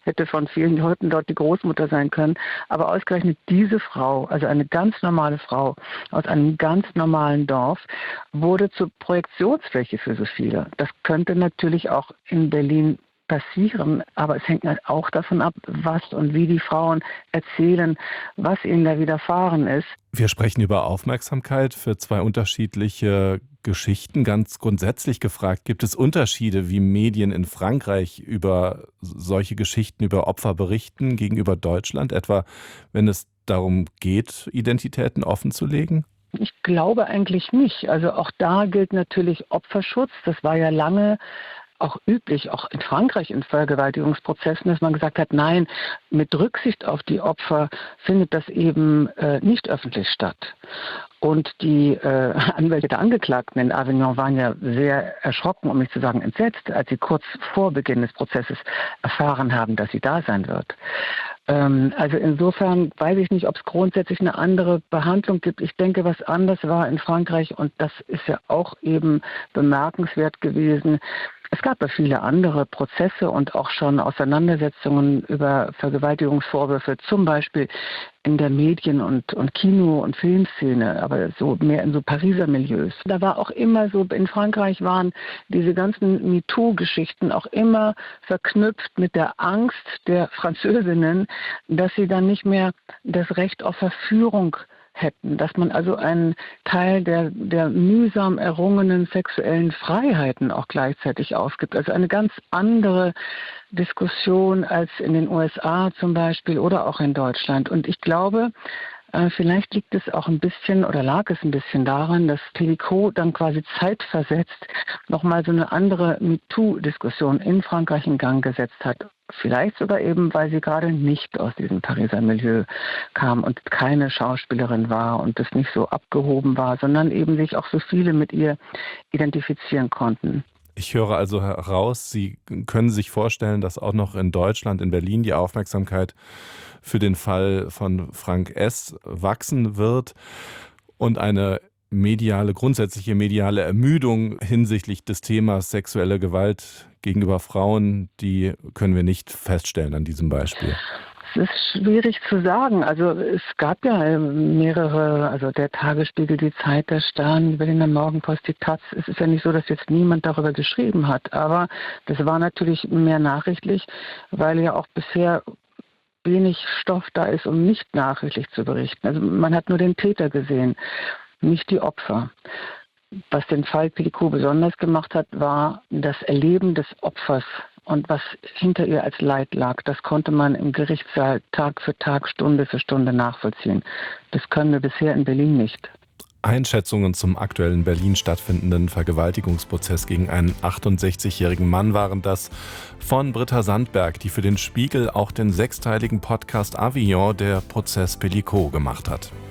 hätte von vielen Leuten dort die Großmutter sein können. Aber ausgerechnet diese Frau, also eine ganz normale Frau aus einem ganz normalen Dorf, wurde zur Projektionsfläche für so viele. Das könnte natürlich auch in Berlin passieren, aber es hängt halt auch davon ab, was und wie die Frauen erzählen, was ihnen da widerfahren ist. Wir sprechen über Aufmerksamkeit für zwei unterschiedliche Geschichten. Ganz grundsätzlich gefragt, gibt es Unterschiede, wie Medien in Frankreich über solche Geschichten, über Opfer berichten gegenüber Deutschland, etwa wenn es darum geht, Identitäten offenzulegen? Ich glaube eigentlich nicht. Also auch da gilt natürlich Opferschutz. Das war ja lange auch üblich, auch in Frankreich in Vergewaltigungsprozessen, dass man gesagt hat, nein, mit Rücksicht auf die Opfer findet das eben nicht öffentlich statt. Und die Anwälte der Angeklagten in Avignon waren ja sehr erschrocken, um nicht zu sagen entsetzt, als sie kurz vor Beginn des Prozesses erfahren haben, dass sie da sein wird. Also insofern weiß ich nicht, ob es grundsätzlich eine andere Behandlung gibt. Ich denke, was anders war in Frankreich, und das ist ja auch eben bemerkenswert gewesen, es gab ja viele andere Prozesse und auch schon Auseinandersetzungen über Vergewaltigungsvorwürfe, zum Beispiel in der Medien- und Kino- und Filmszene, aber so mehr in so Pariser Milieus. Da war auch immer so, in Frankreich waren diese ganzen MeToo-Geschichten auch immer verknüpft mit der Angst der Französinnen, dass sie dann nicht mehr das Recht auf Verführung hätten, dass man also einen Teil der mühsam errungenen sexuellen Freiheiten auch gleichzeitig aufgibt. Also eine ganz andere Diskussion als in den USA zum Beispiel oder auch in Deutschland. Und ich glaube, vielleicht liegt es auch ein bisschen oder lag es ein bisschen daran, dass Pellicot dann quasi zeitversetzt nochmal so eine andere MeToo-Diskussion in Frankreich in Gang gesetzt hat. Vielleicht sogar eben, weil sie gerade nicht aus diesem Pariser Milieu kam und keine Schauspielerin war und es nicht so abgehoben war, sondern eben sich auch so viele mit ihr identifizieren konnten. Ich höre also heraus, Sie können sich vorstellen, dass auch noch in Deutschland, in Berlin, die Aufmerksamkeit für den Fall von Frank S. wachsen wird und eine grundsätzliche mediale Ermüdung hinsichtlich des Themas sexuelle Gewalt gegenüber Frauen, die können wir nicht feststellen an diesem Beispiel. Es ist schwierig zu sagen. Also es gab ja mehrere, also der Tagesspiegel, die Zeit, der Stern, die Berliner Morgenpost, die Taz. Es ist ja nicht so, dass jetzt niemand darüber geschrieben hat, aber das war natürlich mehr nachrichtlich, weil ja auch bisher wenig Stoff da ist, um nicht nachrichtlich zu berichten. Also man hat nur den Täter gesehen, nicht die Opfer. Was den Fall Pellicot besonders gemacht hat, war das Erleben des Opfers und was hinter ihr als Leid lag. Das konnte man im Gerichtssaal Tag für Tag, Stunde für Stunde nachvollziehen. Das können wir bisher in Berlin nicht. Einschätzungen zum aktuellen Berlin stattfindenden Vergewaltigungsprozess gegen einen 68-jährigen Mann waren das von Britta Sandberg, die für den Spiegel auch den sechsteiligen Podcast Avignon, der Prozess Pellicot, gemacht hat.